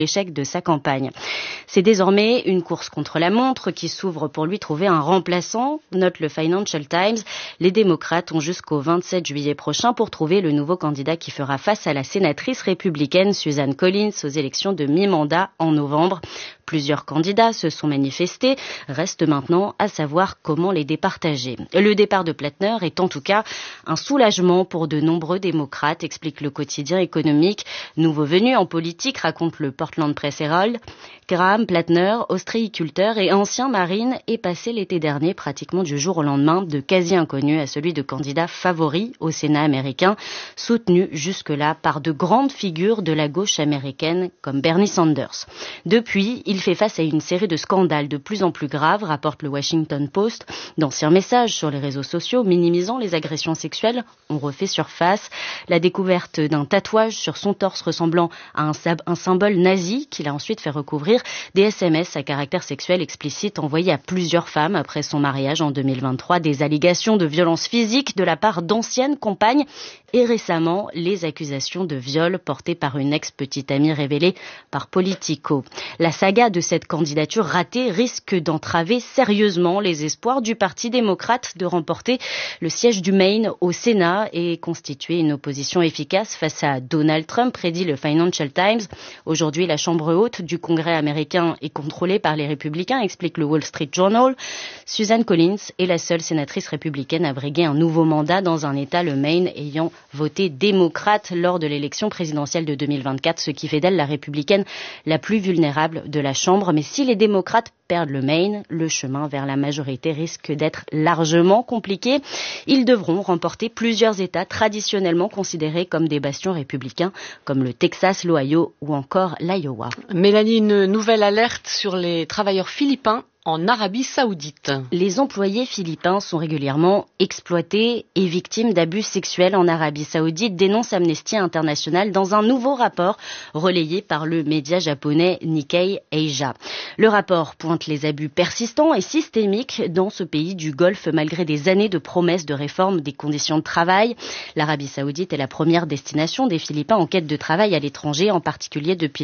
l'échec de sa campagne. C'est désormais une course contre la montre qui s'ouvre pour lui trouver un remplaçant, note le Financial Times. Les démocrates ont jusqu'au 27 juillet prochain pour trouver le nouveau candidat qui fera face à la sénatrice républicaine Susan Collins aux élections de mi-mandat en novembre. Plusieurs candidats se sont manifestés. Reste maintenant à savoir comment les départager. Le départ de Plattner est en tout cas un soulagement pour de nombreux démocrates, explique le quotidien économique. Nouveau venu en politique, raconte le Portland Press Herald. Graham Plattner, ostréiculteur et ancien marine, est passé l'été dernier pratiquement du jour au lendemain de quasi inconnu à celui de candidat favori au Sénat américain, soutenu jusque-là par de grandes figures de la gauche américaine comme Bernie Sanders. Depuis, il fait face à une série de scandales de plus en plus graves, rapporte le Washington Post. D'anciens messages sur les réseaux sociaux minimisant les agressions sexuelles ont refait surface. La découverte d'un tatouage sur son torse ressemblant à un symbole nazi qu'il a ensuite fait recouvrir, des SMS à caractère sexuel explicite envoyés à plusieurs femmes après son mariage en 2023, des allégations de violence physique de la part d'anciennes compagnes et récemment les accusations de viol portées par une ex-petite amie révélée par Politico. La saga de cette candidature ratée risque d'entraver sérieusement les espoirs du Parti démocrate de remporter le siège du Maine au Sénat et constituer une opposition efficace face à Donald Trump, prédit le Financial Times. Aujourd'hui, la Chambre haute du Congrès américain est contrôlée par les républicains, explique le Wall Street Journal. Susan Collins est la seule sénatrice républicaine à briguer un nouveau mandat dans un État, le Maine, ayant voté démocrate lors de l'élection présidentielle de 2024, ce qui fait d'elle la républicaine la plus vulnérable de la Chambre. Mais si les démocrates perdent le Maine, le chemin vers la majorité risque d'être largement compliqué. Ils devront remporter plusieurs États traditionnellement considérés comme des bastions républicains, comme le Texas, l'Ohio ou encore l'Iowa. Mélanie, une nouvelle alerte sur les travailleurs philippins en Arabie Saoudite. Les employés philippins sont régulièrement exploités et victimes d'abus sexuels en Arabie Saoudite, dénonce Amnesty International dans un nouveau rapport relayé par le média japonais Nikkei Asia. Le rapport pointe les abus persistants et systémiques dans ce pays du Golfe malgré des années de promesses de réforme des conditions de travail. L'Arabie Saoudite est la première destination des Philippins en quête de travail à l'étranger, en particulier depuis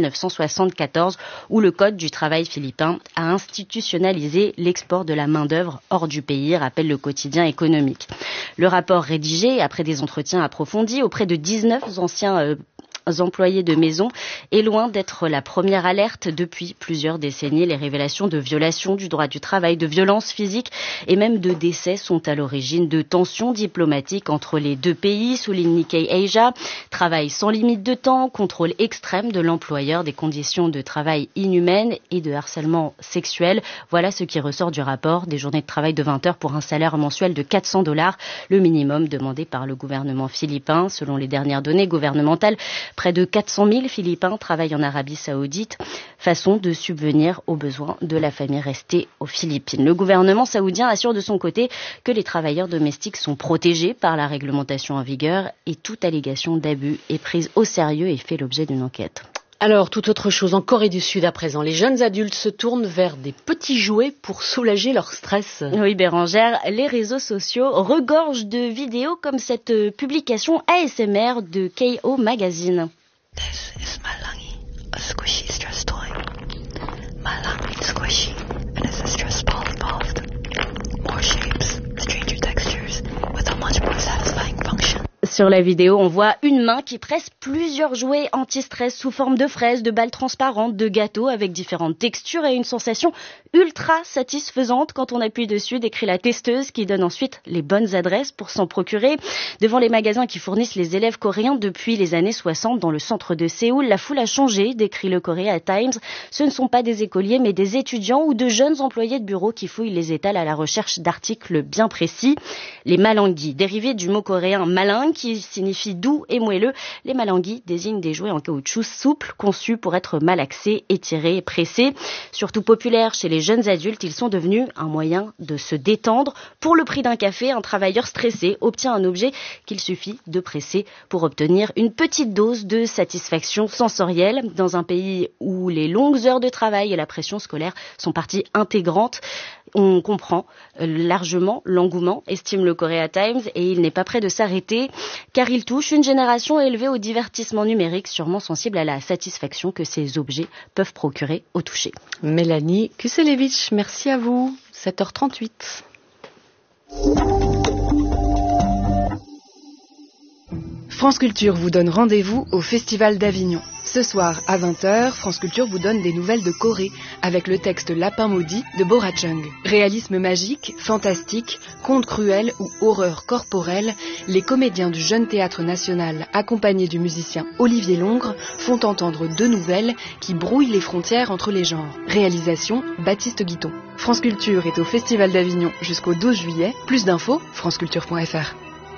1974 où le Code du travail philippin a institutionnaliser l'export de la main-d'œuvre hors du pays, rappelle le quotidien économique. Le rapport rédigé après des entretiens approfondis auprès de 19 anciens employés de maison est loin d'être la première alerte depuis plusieurs décennies. Les révélations de violations du droit du travail, de violences physiques et même de décès sont à l'origine de tensions diplomatiques entre les deux pays, souligne Nikkei Asia. Travail sans limite de temps, contrôle extrême de l'employeur, des conditions de travail inhumaines et de harcèlement sexuel. Voilà ce qui ressort du rapport. Des journées de travail de 20 heures pour un salaire mensuel de $400, le minimum demandé par le gouvernement philippin. Selon les dernières données gouvernementales, près de 400 000 Philippins travaillent en Arabie Saoudite, façon de subvenir aux besoins de la famille restée aux Philippines. Le gouvernement saoudien assure de son côté que les travailleurs domestiques sont protégés par la réglementation en vigueur et toute allégation d'abus est prise au sérieux et fait l'objet d'une enquête. Alors, toute autre chose, en Corée du Sud à présent, les jeunes adultes se tournent vers des petits jouets pour soulager leur stress. Oui, Bérangère, les réseaux sociaux regorgent de vidéos comme cette publication ASMR de KO Magazine. This is Malangi, a squishy stress toy. Malangi is squishy and is a stress ball involved. More shapes, stranger textures, with a much more satisfying function. Sur la vidéo, on voit une main qui presse plusieurs jouets anti-stress sous forme de fraises, de balles transparentes, de gâteaux avec différentes textures et une sensation ultra satisfaisante quand on appuie dessus, décrit la testeuse qui donne ensuite les bonnes adresses pour s'en procurer. Devant les magasins qui fournissent les élèves coréens depuis les années 60 dans le centre de Séoul, la foule a changé, décrit le Korea Times. Ce ne sont pas des écoliers mais des étudiants ou de jeunes employés de bureau qui fouillent les étals à la recherche d'articles bien précis. Les malangi, dérivés du mot coréen maling, qui signifie doux et moelleux. Les malangi désignent des jouets en caoutchouc souple, conçus pour être malaxés, étirés et pressés. Surtout populaires chez les jeunes adultes, ils sont devenus un moyen de se détendre. Pour le prix d'un café, un travailleur stressé obtient un objet qu'il suffit de presser pour obtenir une petite dose de satisfaction sensorielle. Dans un pays où les longues heures de travail et la pression scolaire sont partie intégrante, On comprend largement l'engouement, estime le Korea Times, et il n'est pas prêt de s'arrêter, car il touche une génération élevée au divertissement numérique, sûrement sensible à la satisfaction que ces objets peuvent procurer au toucher. Mélanie Kuselevich, merci à vous. 7h38. France Culture vous donne rendez-vous au Festival d'Avignon. Ce soir, à 20h, France Culture vous donne des nouvelles de Corée, avec le texte Lapin maudit de Bora Chung. Réalisme magique, fantastique, conte cruel ou horreur corporelle, les comédiens du Jeune Théâtre National, accompagnés du musicien Olivier Longre, font entendre 2 nouvelles qui brouillent les frontières entre les genres. Réalisation, Baptiste Guiton. France Culture est au Festival d'Avignon jusqu'au 12 juillet. Plus d'infos, franceculture.fr.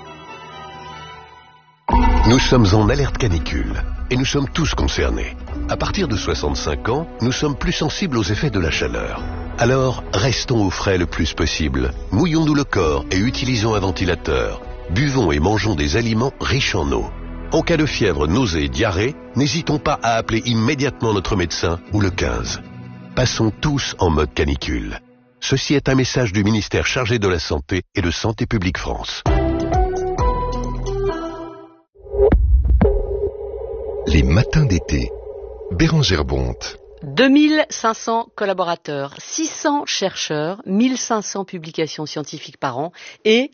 Nous sommes en alerte canicule et nous sommes tous concernés. À partir de 65 ans, nous sommes plus sensibles aux effets de la chaleur. Alors, restons au frais le plus possible. Mouillons-nous le corps et utilisons un ventilateur. Buvons et mangeons des aliments riches en eau. En cas de fièvre, nausée et diarrhée, n'hésitons pas à appeler immédiatement notre médecin ou le 15. Passons tous en mode canicule. Ceci est un message du ministère chargé de la Santé et de Santé publique France. Les matins d'été. Bérangère Bonte. 2500 collaborateurs, 600 chercheurs, 1500 publications scientifiques par an et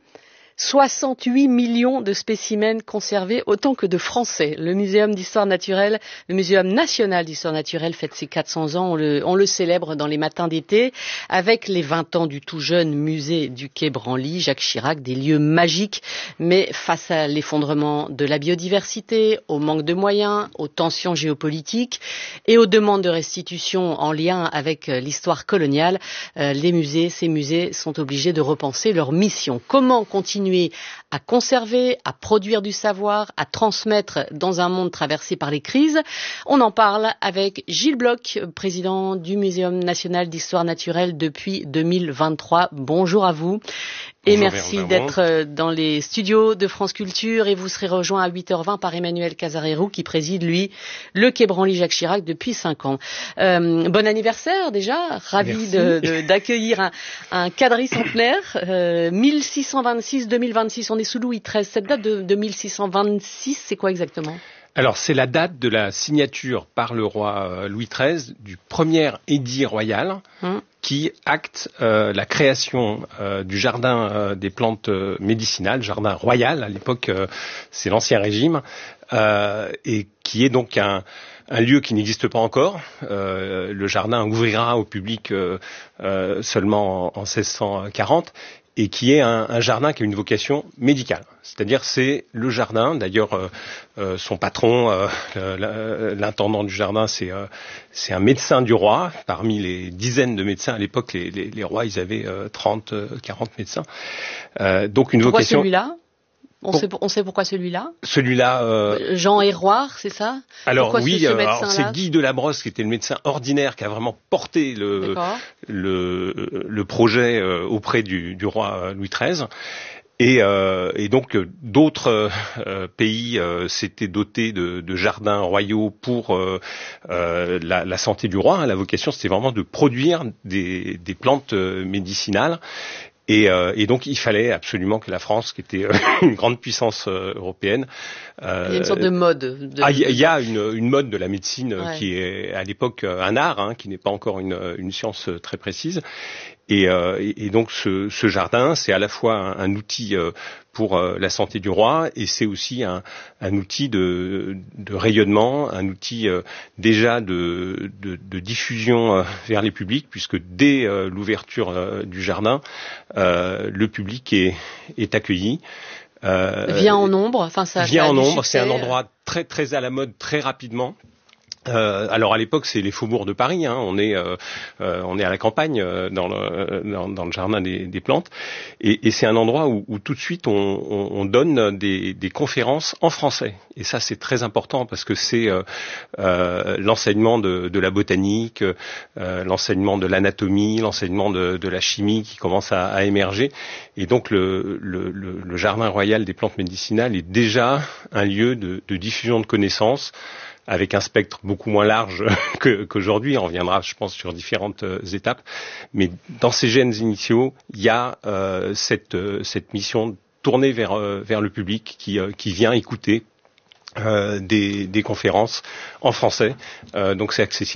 68 millions de spécimens conservés, autant que de Français. Le Muséum d'Histoire Naturelle, le Muséum National d'Histoire Naturelle fête ses 400 ans. On le célèbre dans les matins d'été avec les 20 ans du tout jeune musée du Quai Branly, Jacques Chirac, des lieux magiques. Mais face à l'effondrement de la biodiversité, au manque de moyens, aux tensions géopolitiques et aux demandes de restitution en lien avec l'histoire coloniale, ces musées sont obligés de repenser leur mission. Comment continuer à conserver, à produire du savoir, à transmettre dans un monde traversé par les crises? On en parle avec Gilles Bloch, président du Muséum national d'histoire naturelle depuis 2023. Bonjour à vous. Et bonjour, merci d'être dans les studios de France Culture, et vous serez rejoint à 8h20 par Emmanuel Casarero qui préside, lui, le Quai Branly Jacques Chirac depuis 5 ans. Bon anniversaire déjà, ravi d'accueillir un quadricentenaire, 1626-2026, on est sous Louis XIII. Cette date de 1626, c'est quoi exactement ? Alors, c'est la date de la signature par le roi Louis XIII du premier édit royal qui acte la création du jardin des plantes médicinales, jardin royal, à l'époque c'est l'Ancien Régime, et qui est donc un lieu qui n'existe pas encore. Le jardin ouvrira au public seulement en 1640. Et qui est un jardin qui a une vocation médicale. C'est-à-dire c'est le jardin, d'ailleurs son patron, l'intendant du jardin, c'est un médecin du roi. Parmi les dizaines de médecins à l'époque, les rois, ils avaient 30, 40 médecins. Donc une pourquoi vocation... Celui-là on sait pourquoi celui-là. Jean Héroard, c'est ça? Alors pourquoi oui, c'est Guy Delabrosse qui était le médecin ordinaire qui a vraiment porté le projet auprès du roi Louis XIII. Et donc d'autres pays s'étaient dotés de jardins royaux pour la santé du roi. La vocation, c'était vraiment de produire des plantes médicinales. Et donc il fallait absolument que la France, qui était une grande puissance européenne, il y a une sorte de mode. Il y a une mode de la médecine qui est à l'époque un art, qui n'est pas encore une science très précise. Et donc ce jardin, c'est à la fois un outil pour la santé du roi, et c'est aussi un outil de rayonnement, un outil déjà de diffusion vers les publics, puisque dès l'ouverture du jardin, le public est accueilli. Vient en nombre, c'est un endroit très très à la mode très rapidement. Alors à l'époque, c'est les faubourgs de Paris. On est à la campagne dans le jardin des plantes, et c'est un endroit où tout de suite on donne des conférences en français. Et ça, c'est très important parce que c'est l'enseignement de la botanique, l'enseignement de l'anatomie, l'enseignement de la chimie qui commence à émerger. Et donc le jardin royal des plantes médicinales est déjà un lieu de diffusion de connaissances avec un spectre beaucoup moins large qu'aujourd'hui. On reviendra, je pense, sur différentes étapes. Mais dans ces gènes initiaux, il y a cette mission tournée vers le public qui vient écouter des conférences en français. Donc c'est accessible